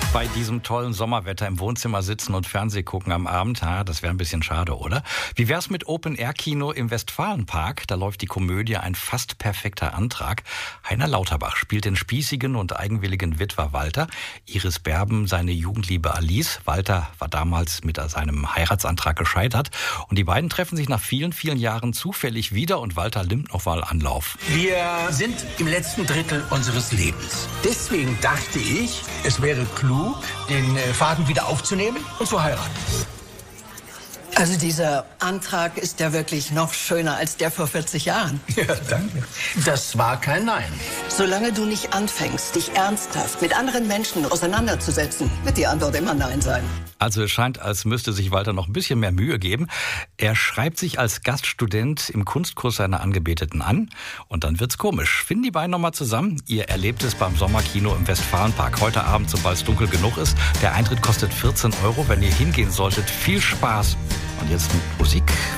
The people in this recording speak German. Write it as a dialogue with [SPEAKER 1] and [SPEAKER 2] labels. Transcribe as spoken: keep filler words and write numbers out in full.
[SPEAKER 1] bei diesem tollen Sommerwetter im Wohnzimmer sitzen und Fernseh gucken am Abend. Ha, das wäre ein bisschen schade, oder? Wie wär's mit Open-Air-Kino im Westfalenpark? Da läuft die Komödie Ein fast perfekter Antrag. Heiner Lauterbach spielt den spießigen und eigenwilligen Witwer Walter. Iris Berben seine Jugendliebe Alice. Walter war damals mit seinem Heiratsantrag gescheitert. Und die beiden treffen sich nach vielen, vielen Jahren zufällig wieder und Walter nimmt noch mal Anlauf.
[SPEAKER 2] Wir sind im letzten Drittel unseres Lebens. Deswegen dachte ich, es wäre klug, den Faden wieder aufzunehmen und zu heiraten.
[SPEAKER 3] Also dieser Antrag ist ja wirklich noch schöner als der vor vierzig Jahren.
[SPEAKER 2] Ja, danke. Das war kein Nein.
[SPEAKER 3] Solange du nicht anfängst, dich ernsthaft mit anderen Menschen auseinanderzusetzen, wird die Antwort immer Nein sein.
[SPEAKER 1] Also es scheint, als müsste sich Walter noch ein bisschen mehr Mühe geben. Er schreibt sich als Gaststudent im Kunstkurs seiner Angebeteten an und dann wird's komisch. Finden die beiden nochmal zusammen? Ihr erlebt es beim Sommerkino im Westfalenpark. Heute Abend, sobald es dunkel genug ist. Der Eintritt kostet vierzehn Euro. Wenn ihr hingehen solltet, viel Spaß. Und jetzt Musik